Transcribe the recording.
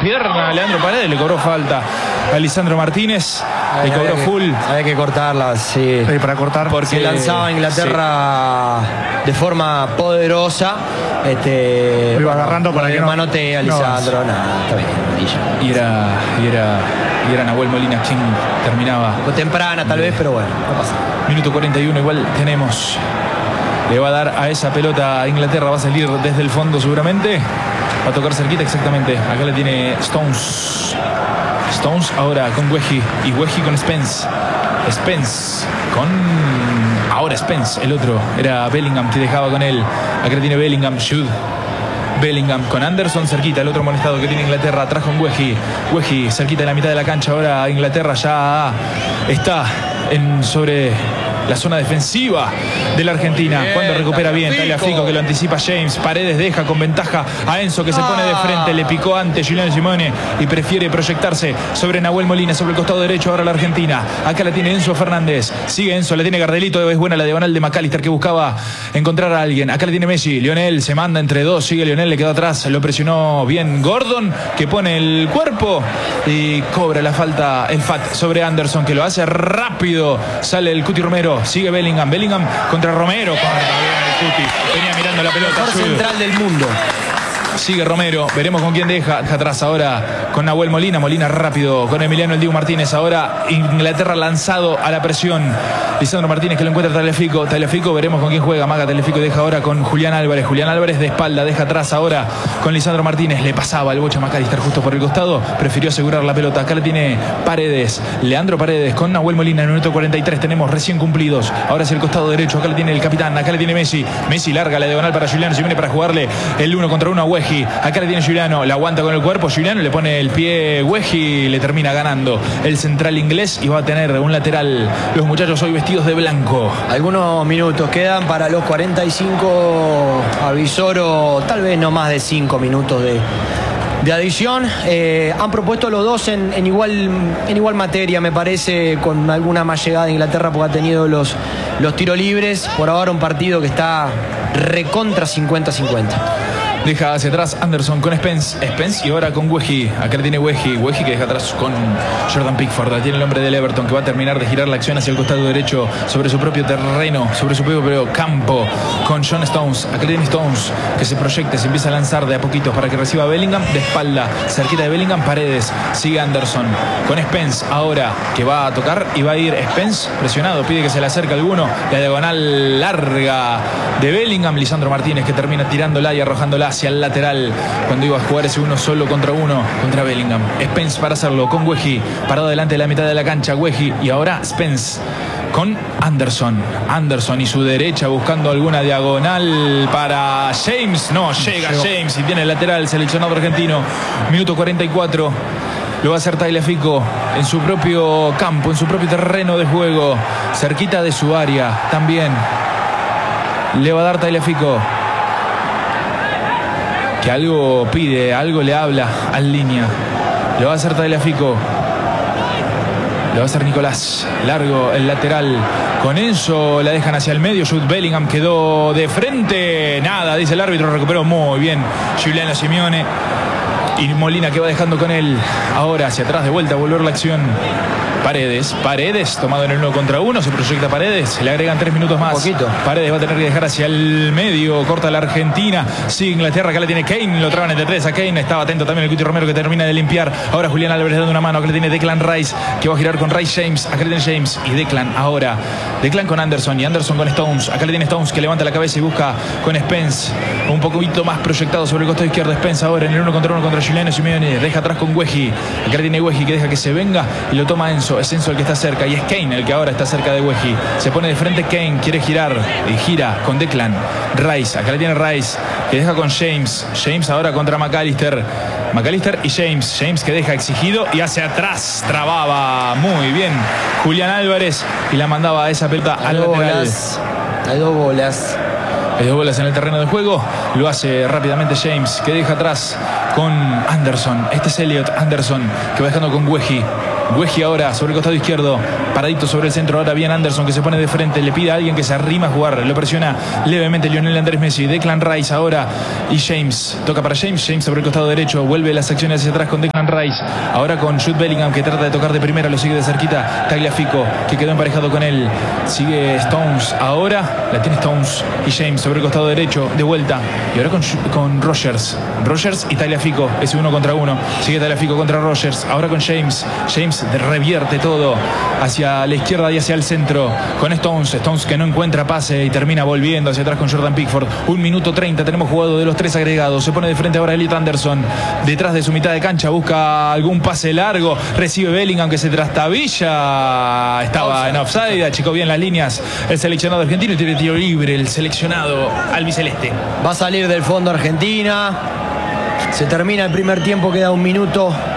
pierna. Leandro Paredes le cobró falta a Lisandro Martínez. Le cobró full. Había que cortarla, sí. Para cortar. Porque se lanzaba a Inglaterra de forma poderosa. Lo iba agarrando para que no manotea a Lisandro. Nada, está bien. Y era Nahuel Molina quien terminaba. Un poco temprana tal vez, pero bueno, no pasa. Minuto 41 igual tenemos. Le va a dar a esa pelota a Inglaterra. Va a salir desde el fondo seguramente. Va a tocar cerquita exactamente. Acá le tiene Stones. Stones ahora con Wehi. Y Wehi con Spence. Spence con... Ahora Spence. El otro era Bellingham que dejaba con él. Acá le tiene Bellingham. Jude. Bellingham con Anderson cerquita. El otro amonestado que tiene Inglaterra. Atrás con Wehi. Wehi cerquita de la mitad de la cancha. Ahora Inglaterra ya está sobre la zona defensiva de la Argentina. Cuando recupera bien Tagliafico, que lo anticipa James. Paredes deja con ventaja a Enzo, que se pone de frente. Le picó antes Giuliano Simone y prefiere proyectarse sobre Nahuel Molina, sobre el costado derecho. Ahora la Argentina. Acá la tiene Enzo Fernández. Sigue Enzo, le tiene Gardelito. Es buena la diagonal de McAllister, que buscaba encontrar a alguien. Acá le tiene Messi. Lionel se manda entre dos. Sigue Lionel, le quedó atrás. Lo presionó bien Gordon, que pone el cuerpo y cobra la falta el FAT sobre Anderson, que lo hace rápido. Sale el Cuti Romero. Sigue Bellingham. Bellingham contra Romero. Corta bien el Cuti. Venía mirando la pelota. Mejor central del mundo. Sigue Romero, veremos con quién deja atrás ahora con Nahuel Molina. Molina rápido con Emiliano El Dibu Martínez. Ahora Inglaterra lanzado a la presión. Lisandro Martínez que lo encuentra Tagliafico. Tagliafico, veremos con quién juega. Maga Tagliafico deja ahora con Julián Álvarez. Julián Álvarez de espalda, deja atrás ahora con Lisandro Martínez. Le pasaba el bocha McAllister justo por el costado. Prefirió asegurar la pelota. Acá le tiene Paredes. Leandro Paredes con Nahuel Molina en el minuto 43. Tenemos recién cumplidos. Ahora es el costado derecho. Acá le tiene el capitán. Acá le tiene Messi. Messi larga la diagonal para Giuliano. Se viene para jugarle el 1 contra 1 a Wehi. Acá le tiene Giuliano, la aguanta con el cuerpo. Giuliano le pone el pie. Wehi le termina ganando el central inglés y va a tener un lateral. Los muchachos hoy vestidos de blanco. Algunos minutos quedan para los 45. Avisoro, tal vez no más de 5 minutos de adición. Han propuesto los dos en igual materia, me parece, con alguna más llegada de Inglaterra porque ha tenido los tiros libres. Por ahora un partido que está recontra 50-50. Deja hacia atrás Anderson con Spence. Spence y ahora con Wehi. Acá le tiene Wehi. Wehi que deja atrás con Jordan Pickford. Tiene el hombre del Everton que va a terminar de girar la acción hacia el costado derecho sobre su propio terreno, sobre su propio campo con John Stones. Acá le tiene Stones que se proyecta, se empieza a lanzar de a poquitos para que reciba Bellingham. De espalda, cerquita de Bellingham, Paredes. Sigue Anderson con Spence ahora que va a tocar y va a ir Spence presionado. Pide que se le acerque alguno. La diagonal larga de Bellingham. Lisandro Martínez que termina tirándola y arrojándola hacia el lateral cuando iba a jugar ese uno contra Bellingham. Spence para hacerlo con Wehi, parado delante de la mitad de la cancha. Wehi y ahora Spence con Anderson. Anderson y su derecha buscando alguna diagonal para James. No llega James y tiene el lateral seleccionado argentino. Minuto 44. Lo va a hacer Tagliafico en su propio campo, en su propio terreno de juego, cerquita de su área. También le va a dar Tagliafico, que algo pide, algo le habla al línea. Lo va a hacer Tagliafico. Lo va a hacer Nicolás. Largo el lateral. Con Enzo la dejan hacia el medio. Jude Bellingham quedó de frente. Nada, dice el árbitro. Recuperó muy bien Giuliano Simeone. Y Molina que va dejando con él. Ahora hacia atrás de vuelta a volver la acción. Paredes, tomado en el 1 contra 1, se proyecta Paredes, se le agregan 3 minutos más. Paredes va a tener que dejar hacia el medio, corta la Argentina, sigue Inglaterra, acá le tiene Kane, lo traban entre 3 a Kane, estaba atento también el Cuti Romero que termina de limpiar. Ahora Julián Álvarez dando una mano, acá le tiene Declan Rice, que va a girar con Rice James, acá le tiene James y Declan ahora. Declan con Anderson y Anderson con Stones, acá le tiene Stones que levanta la cabeza y busca con Spence, un poquito más proyectado sobre el costado izquierdo. Spence ahora en el 1 contra 1 contra Giuliano Simeone, deja atrás con Wehi, acá le tiene Wehi que deja que se venga y lo toma Enzo. Es Enzo el que está cerca y es Kane el que ahora está cerca de Wehi. Se pone de frente Kane, quiere girar y gira con Declan Rice. Acá le tiene Rice que deja con James. James ahora contra McAllister. McAllister y James. James que deja exigido y hacia atrás trababa muy bien Julián Álvarez y la mandaba a esa pelota al lateral. Hay dos bolas. Hay dos bolas en el terreno de juego. Lo hace rápidamente James que deja atrás con Anderson. Este es Elliot Anderson que va dejando con Wehi. Gueji ahora sobre el costado izquierdo. Paradito sobre el centro. Ahora bien Anderson que se pone de frente. Le pide a alguien que se arrima a jugar. Lo presiona levemente Lionel Andrés Messi. Declan Rice ahora. Y James. Toca para James. James sobre el costado derecho. Vuelve las acciones hacia atrás con Declan Rice. Ahora con Jude Bellingham que trata de tocar de primera. Lo sigue de cerquita Tagliafico que quedó emparejado con él. Sigue Stones. Ahora la tiene Stones y James sobre el costado derecho. De vuelta. Y ahora con Rogers. Rogers y Tagliafico. Ese 1 contra 1. Sigue Tagliafico contra Rogers. Ahora con James. James revierte todo hacia la izquierda y hacia el centro con Stones. Stones que no encuentra pase y termina volviendo hacia atrás con Jordan Pickford. 1 minuto 30 tenemos jugado de los 3 agregados. Se pone de frente ahora Elliot Anderson. Detrás de su mitad de cancha busca algún pase largo. Recibe Bellingham que se trastabilla. Estaba en offside. Achicó bien las líneas el seleccionado argentino y tiene tiro libre el seleccionado albiceleste. Va a salir del fondo Argentina. Se termina el primer tiempo. Queda 1 minuto